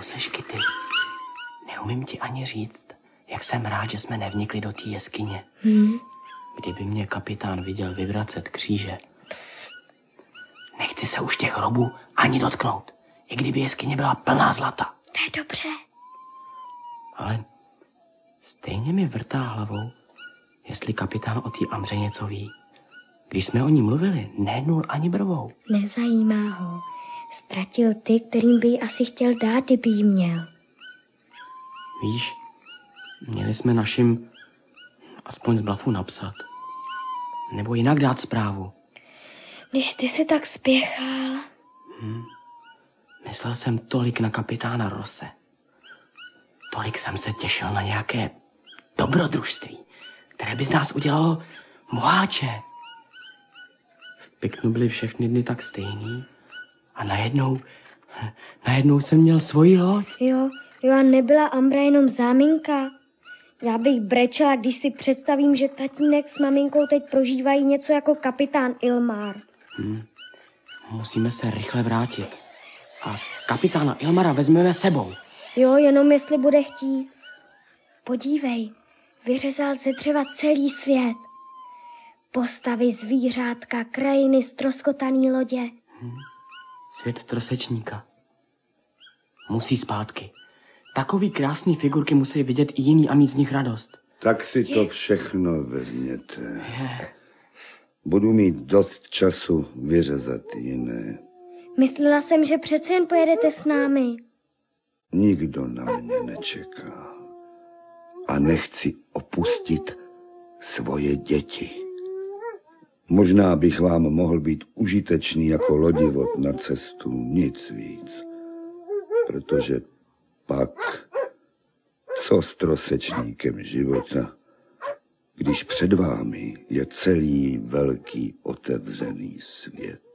Poslyš, Kitty, neumím ti ani říct, jak jsem rád, že jsme nevnikli do té jeskyně. Kdyby mě kapitán viděl vyvracet kříže. Psst. Nechci se už těch hrobů ani dotknout, i kdyby jeskyně byla plná zlata. To je dobře. Ale stejně mi vrtá hlavou, jestli kapitán o té Amře něco ví. Když jsme o ní mluvili, nehnul ani brvou. Nezajímá ho. Ztratil ty, kterým by ji asi chtěl dát, kdyby jí měl. Víš, měli jsme našim aspoň z blafu napsat. Nebo jinak dát zprávu. Když ty si tak spěchal. Myslel jsem tolik na kapitána Rosse. Tolik jsem se těšil na nějaké dobrodružství, které by z nás udělalo boháče. V Piknu byly všechny dny tak stejný a najednou jsem měl svoji loď. Jo, a nebyla Ambra jenom záminka. Já bych brečela, když si představím, že tatínek s maminkou teď prožívají něco jako kapitán Ilmar. Musíme se rychle vrátit. A kapitána Ilmara vezmeme sebou. Jo, jenom jestli bude chtít. Podívej, vyřezal ze dřeva celý svět. Postavy, zvířátka, krajiny, ztroskotaný lodě. Svět trosečníka. Musí zpátky. Takový krásný figurky musí vidět i jiný a mít z nich radost. Tak si to všechno vezměte. Budu mít dost času vyřezat jiné. Myslela jsem, že přece jen pojedete s námi. Nikdo na mě nečeká. A nechci opustit svoje děti. Možná bych vám mohl být užitečný jako lodivod na cestu, nic víc. Protože pak, co s trosečníkem života, když před vámi je celý velký otevřený svět.